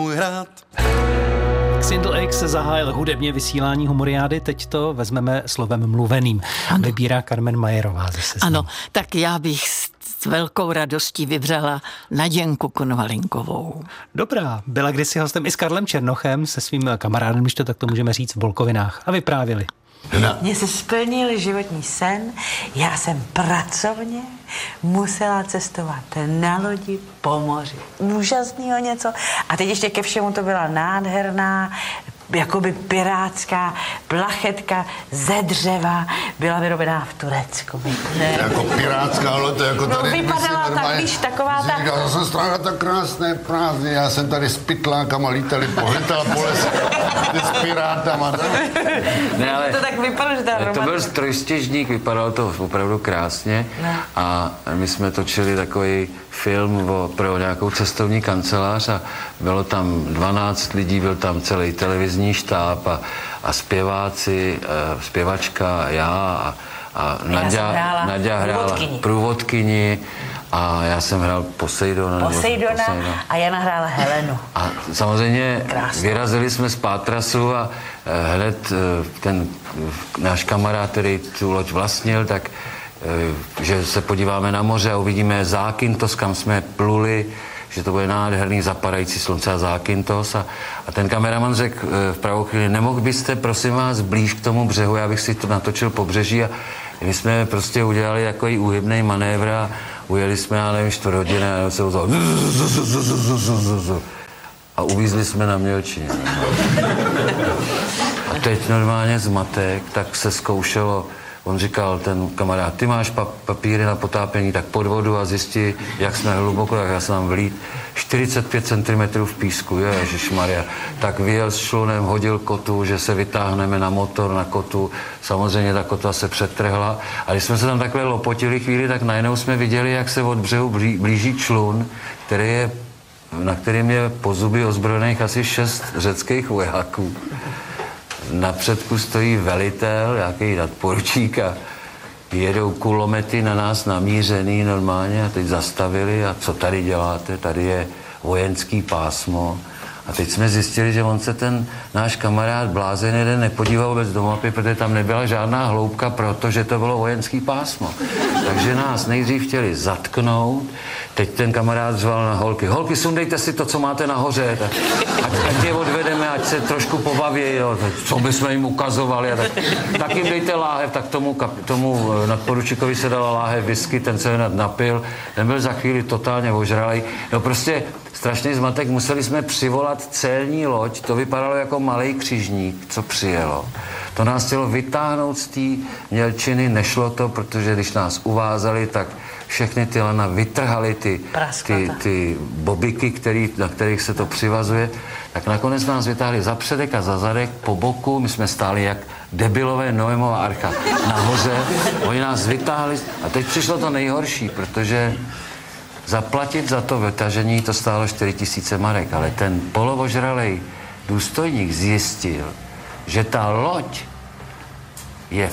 hrát. Xindl X zahájil hudebně vysílání Humoriády, teď to vezmeme slovem mluveným. Ano. Vybírá Carmen Majerová ze Seznamu. Ano, tak já bych s velkou radostí vybřela Naděnku Konvalinkovou. Dobrá, byla kdysi hostem i s Karlem Černochem, se svým kamarádem, když to tak to můžeme říct, v Volkovinách. A vyprávěli. Mně se splnil životní sen, já jsem pracovně musela cestovat na lodi po moři. Úžasného něco. A teď ještě ke všemu to byla nádherná, jakoby pirátská plachetka ze dřeva, byla vyrobená v Turecku. Jako pirátská, ale to jako tady... No vypadala tak, víš, taková ta... Říkal, jsem strávila tak krásné prázdniny, já jsem tady s pytlákama lítala po lese s pirátama. Ne, ale to tak vypadalo, že ta to byl trojstěžník, vypadalo to opravdu krásně a my jsme točili takový film pro nějakou cestovní kancelář a bylo tam 12 lidí, byl tam celý televizní štáb a zpěváci, zpěvačka, já a Naďa hrála průvodkyni a já jsem hrál Poseidona a Jana hrála Helenu. A samozřejmě krásno. Vyrazili jsme z pátrasu a hned ten náš kamarád, který tu loď vlastnil, tak že se podíváme na moře a uvidíme Zákynthos, kam jsme pluli, že to bude nádherný zapadající slunce a Zákynthos a ten kameraman řekl v pravou chvíli, nemohl byste prosím vás blíž k tomu břehu, já bych si to natočil pobřeží a my jsme prostě udělali takový úhybný manévr a ujeli jsme, já nevím, 4 hodiny a se ozval a uvízli jsme na Mělčině. A teď normálně zmatek, tak se zkoušelo. On říkal, ten kamarád, ty máš papíry na potápění, tak pod vodu a zjistí, jak jsme hluboko, tak já jsem tam vlít 45 cm v písku, ježišmarja. Tak vyjel s člunem, hodil kotu, že se vytáhneme na motor, na kotu. Samozřejmě ta kota se přetrhla. A když jsme se tam takhle lopotili chvíli, tak najednou jsme viděli, jak se od břehu blíží člun, na kterým je po zuby ozbrojených asi 6 řeckých vojáků. Na předku stojí velitel, nějaký nadporučík a jedou kulomety na nás namířený normálně a teď zastavili a co tady děláte, tady je vojenský pásmo. A teď jsme zjistili, že on se ten náš kamarád blázen jeden nepodíval vůbec do mapy, protože tam nebyla žádná hloubka, protože to bylo vojenský pásmo. Takže nás nejdřív chtěli zatknout, teď ten kamarád řval na holky. Holky, sundejte si to, co máte nahoře, ať je odvedeme, ať se trošku pobaví, jo, co bychom jim ukazovali. Tak jim dejte láhev, tak tomu nadporučíkovi se dala láhev whisky, ten se hned napil, ten byl za chvíli totálně ožralej. No prostě strašný zmatek, museli jsme přivolat celní loď, to vypadalo jako malej křižník, co přijelo. To nás chtělo vytáhnout z té Mělčiny, nešlo to, protože když nás uvázali, tak všechny ty lana vytrhaly ty bobiky, na kterých se to přivazuje, tak nakonec nás vytáhli za předek a za zadek po boku, my jsme stáli jak debilové Noemova archa nahoře, oni nás vytáhli a teď přišlo to nejhorší, protože zaplatit za to vytažení to stálo 4 000 marek, ale ten polovožralej důstojník zjistil, že ta loď je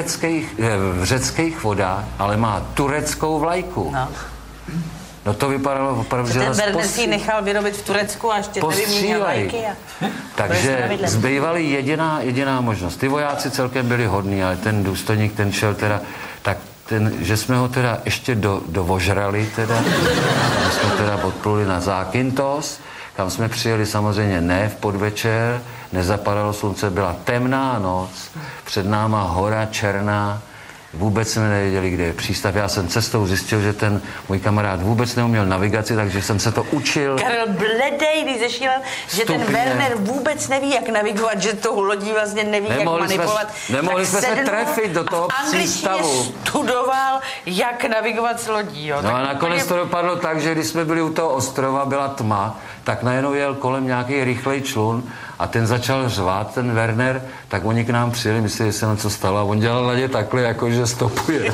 v řeckých vodách, ale má tureckou vlajku. No to vypadalo opravdu, že ten Werner si nechal vyrobit v Turecku a ještě nevyměnil vlajky. Takže zbývaly jediná možnost. Ty vojáci celkem byli hodní, ale ten důstojník, ten šel teda, tak že jsme ho teda ještě dovožrali teda. My jsme teda odpluli na Zákynthos, kam jsme přijeli samozřejmě ne v podvečer, nezapadalo slunce, byla temná noc, před náma hora černá, vůbec jsme nevěděli, kde je přístav. Já jsem cestou zjistil, že ten můj kamarád vůbec neuměl navigaci, takže jsem se to učil. Karel bledej, když zešílel, že ten Werner vůbec neví, jak navigovat, že tou lodí vlastně neví, jak manipulovat. Nemohli jsme se trefit do toho přístavu. Studoval, jak navigovat s lodí. Jo. No a nakonec to dopadlo tak, že když jsme byli u toho ostrova, byla tma, tak najednou jel kolem nějaký rychlej člun a ten začal řvát, ten Werner, tak oni k nám přijeli, mysleli, že se něco stalo a on dělal na ně takhle, jako že stopuje.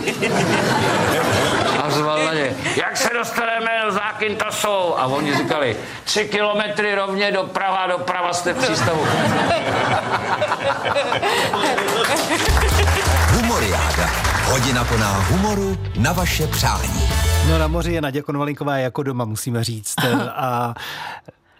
A řval na ně, jak se dostaneme do Zákynthosou? A oni říkali, 3 kilometry rovně doprava jste v přístavu. Humoriáda. Hodina plná humoru na vaše přání. No na moři je Naděja Konvalinková jako doma, musíme říct. A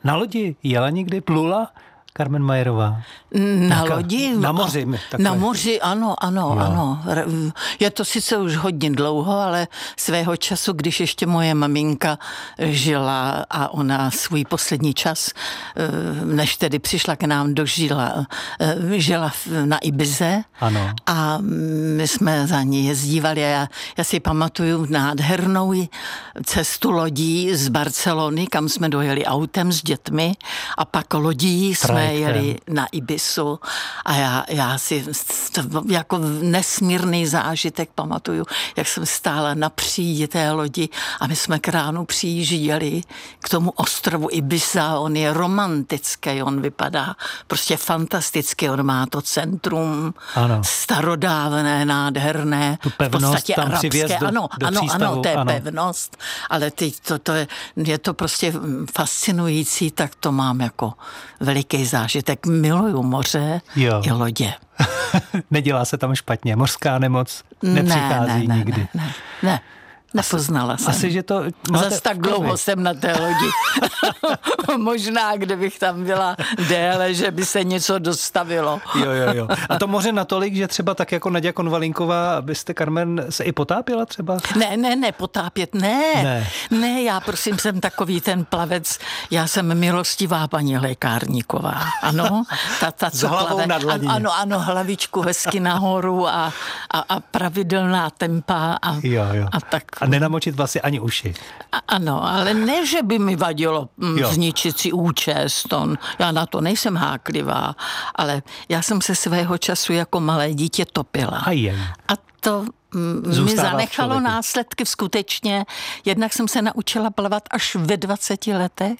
Na lodi jela někdy, plula Carmen Mayerová? Na lodi? Na moři. Na moři, ano. Je to sice už hodně dlouho, ale svého času, když ještě moje maminka žila a ona svůj poslední čas, než tedy přišla k nám, žila na Ibize. Ano. A my jsme za ní jezdívali a já si pamatuju nádhernou cestu lodí z Barcelony, kam jsme dojeli autem s dětmi a pak lodí jsme jeli na Ibisu a já si jako nesmírný zážitek pamatuju, jak jsem stála na přídi té lodi a my jsme k ránu přijížděli k tomu ostrovu Ibiza. On je romantický, on vypadá prostě fantasticky, on má to centrum starodávné, nádherné, tu pevnost, v podstatě tam arabské, do ano, to je pevnost, ale je to prostě fascinující, tak to mám jako veliký zážitek. Miluju moře i lodě. Nedělá se tam špatně, mořská nemoc nepřichází nikdy. Ne. Nepoznala jsem. Asi, že to zas tak dlouho jsem na té lodi. Možná, kdybych tam byla déle, že by se něco dostavilo. Jo. A to moře natolik, že třeba tak jako Naďa Konvalinková, byste, Carmen, se i potápěla třeba? Ne, potápět, ne. Ne, já prosím, jsem takový ten plavec, já jsem milostivá paní lékárníková. Ano, ta co plave. Ano, hlavičku hezky nahoru a pravidelná tempa a tak. A nenamočit vlasy ani uši. Ano, ale ne, že by mi vadilo zničit si účest. Já na to nejsem háklivá, ale já jsem se svého času jako malé dítě topila. A to mi zanechalo následky skutečně. Jednak jsem se naučila plavat až ve 20 letech.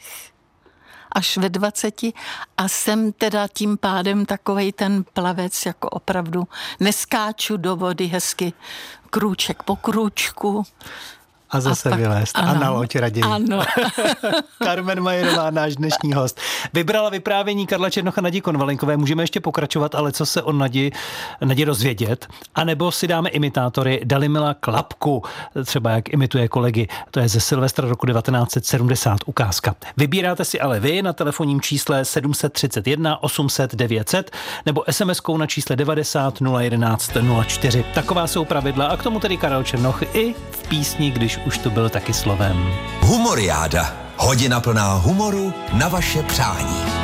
A jsem teda tím pádem takovej ten plavec, jako opravdu neskáču do vody hezky krůček po krůčku. A zase vylézt. A na loď raději. Ano. Carmen Mayerová, náš dnešní host. Vybrala vyprávění Karla Černocha, Nadi Konvalinkové. Můžeme ještě pokračovat, ale co se o Nadi dozvědět? A nebo si dáme imitátory Dalimila Klapku, třeba jak imituje kolegy. To je ze Silvestra roku 1970 ukázka. Vybíráte si ale vy na telefonním čísle 731 800 900 nebo SMS-kou na čísle 90 011 04. Taková jsou pravidla a k tomu tedy Karel Černoch i v písni, když už to byl taky slovem. Humoriáda. Hodina plná humoru na vaše přání.